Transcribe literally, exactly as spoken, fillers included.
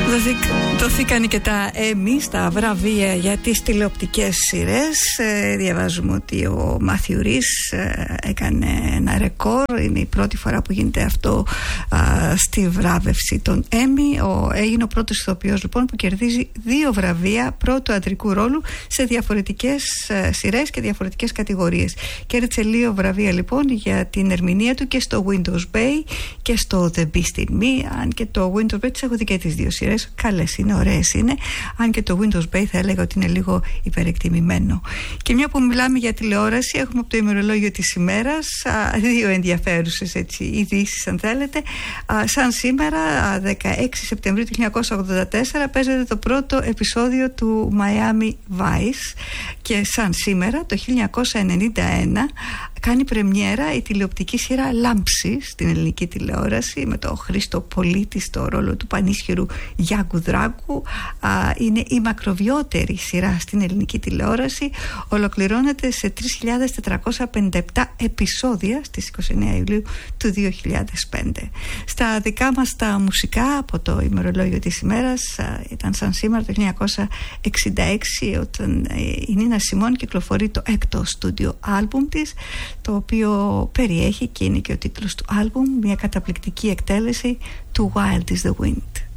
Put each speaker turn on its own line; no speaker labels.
Δοθήκαν και τα Emmy, τα βραβεία για τις τηλεοπτικές σειρές. ε, Διαβάζουμε ότι ο Μάθιου Ρις ε, έκανε ένα ρεκόρ. Είναι η πρώτη φορά που γίνεται αυτό ε, στη βράβευση των Emmy. ο, Έγινε ο πρώτος ηθοποιός λοιπόν που κερδίζει δύο βραβεία πρώτου αντρικού ρόλου σε διαφορετικές ε, σειρές και διαφορετικές κατηγορίες. Κέρδισε δύο βραβεία λοιπόν για την ερμηνεία του και στο Windows Bay και στο The Beast in Me. Αν και το Windows Bay τις έχω δει και τις δύο σειρές. Καλές είναι, ωραίες είναι. Αν και το Windows Bay θα έλεγα ότι είναι λίγο υπερεκτιμημένο. Και μια που μιλάμε για τηλεόραση, έχουμε από το ημερολόγιο της ημέρας α, δύο ενδιαφέρουσες ειδήσεις, αν θέλετε. Α, σαν σήμερα, δεκαέξι Σεπτεμβρίου του χίλια εννιακόσια ογδόντα τέσσερα, παίζεται το πρώτο επεισόδιο του Miami Vice. Και σαν σήμερα, το χίλια εννιακόσια ενενήντα ένα, κάνει πρεμιέρα η τηλεοπτική σειρά Λάμψη στην ελληνική τηλεόραση με τον Χρήστο Πολίτη στο ρόλο του πανίσχυρου Γιάνγκου Δράκου. Α, είναι η μακροβιότερη σειρά στην ελληνική τηλεόραση. Ολοκληρώνεται σε τρεις χιλιάδες τετρακόσια πενήντα επτά επεισόδια στις είκοσι εννέα Ιουλίου του δύο χιλιάδες πέντε. Στα δικά μας τα μουσικά από το ημερολόγιο της ημέρας, α, ήταν σαν σήμερα το χίλια εννιακόσια εξήντα έξι όταν ε, η Νίνα Σιμών κυκλοφορεί το έκτο στούντιο άλμπουμ της, το οποίο περιέχει, και είναι και ο τίτλος του άλμπουμ, μια καταπληκτική εκτέλεση του Wild is the Wind.